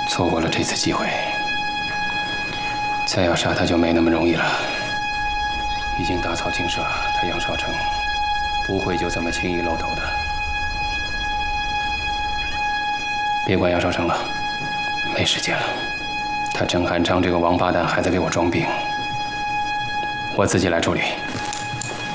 错过了这次机会，再要杀他就没那么容易了。已经打草惊蛇，他杨少成不会就这么轻易露头的。别管杨少成了，没时间了。他郑汉章这个王八蛋还在给我装病，我自己来处理。